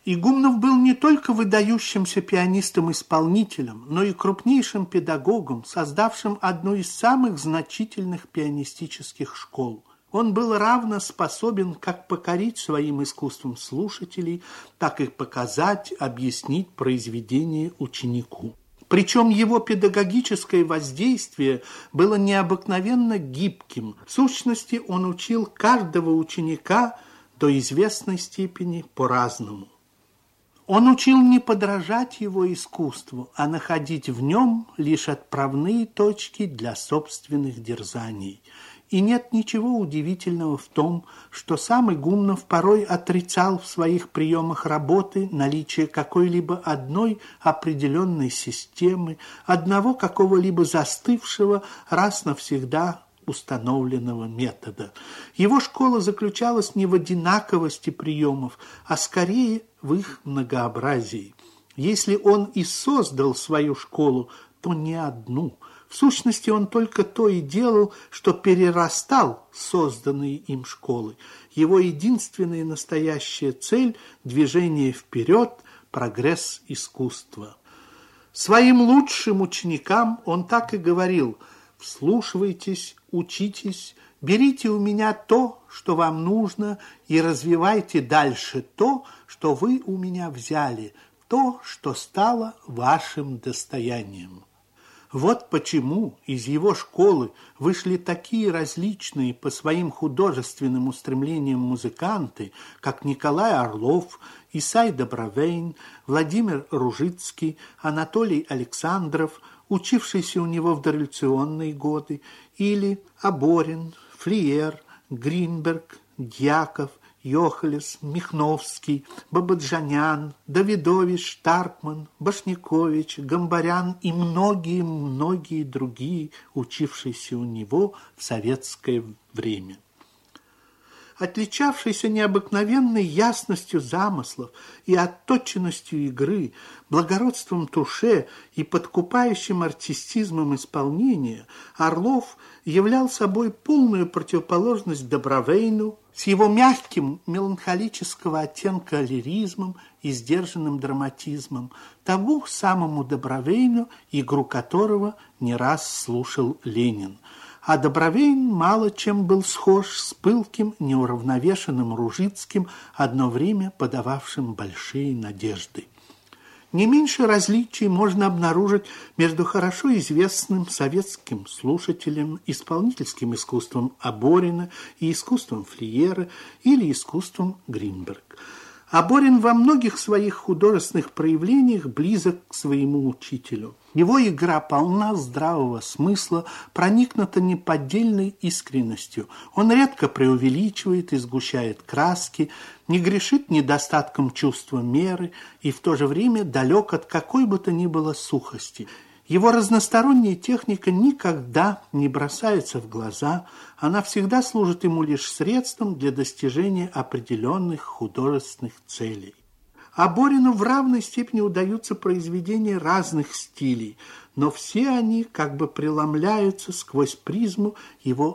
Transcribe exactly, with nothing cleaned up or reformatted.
Игумнов был не только выдающимся пианистом-исполнителем, но и крупнейшим педагогом, создавшим одну из самых значительных пианистических школ. Он был равно способен как покорить своим искусством слушателей, так и показать, объяснить произведение ученику. Причем его педагогическое воздействие было необыкновенно гибким. В сущности, он учил каждого ученика до известной степени по-разному. Он учил не подражать его искусству, а находить в нем лишь отправные точки для собственных дерзаний. И нет ничего удивительного в том, что сам Игумнов порой отрицал в своих приемах работы наличие какой-либо одной определенной системы, одного какого-либо застывшего раз навсегда установленного метода. Его школа заключалась не в одинаковости приемов, а скорее в их многообразии. Если он и создал свою школу, то не одну. В сущности, он только то и делал, что перерастал созданные им школы. Его единственная настоящая цель – движение вперед, прогресс искусства. Своим лучшим ученикам он так и говорил: «Вслушивайтесь, учитесь, берите у меня то, что вам нужно, и развивайте дальше то, что вы у меня взяли, то, что стало вашим достоянием». Вот почему из его школы вышли такие различные по своим художественным устремлениям музыканты, как Николай Орлов, Исай Добровейн, Владимир Ружицкий, Анатолий Александров, учившийся у него в дореволюционные годы, или Аборин, Флиер, Гринберг, Дьяков, Йохлес, Михновский, Бабаджанян, Давидович, Штаркман, Башнякович, Гамбарян и многие-многие другие, учившиеся у него в советское время. Отличавшийся необыкновенной ясностью замыслов и отточенностью игры, благородством туше и подкупающим артистизмом исполнения, Орлов являл собой полную противоположность Добровейну с его мягким меланхолического оттенка лиризмом и сдержанным драматизмом, тому самому Добровейну, игру которого не раз слушал Ленин. А Добровейн мало чем был схож с пылким, неуравновешенным Ружицким, одно время подававшим большие надежды. Не меньше различий можно обнаружить между хорошо известным советским слушателем исполнительским искусством Аборина и искусством Флиера или искусством Гринберг. Аборин во многих своих художественных проявлениях близок к своему учителю. Его игра полна здравого смысла, проникнута неподдельной искренностью. Он редко преувеличивает и сгущает краски, не грешит недостатком чувства меры и в то же время далек от какой бы то ни было сухости. Его разносторонняя техника никогда не бросается в глаза, она всегда служит ему лишь средством для достижения определенных художественных целей. Аборину в равной степени удаются произведения разных стилей, но все они как бы преломляются сквозь призму его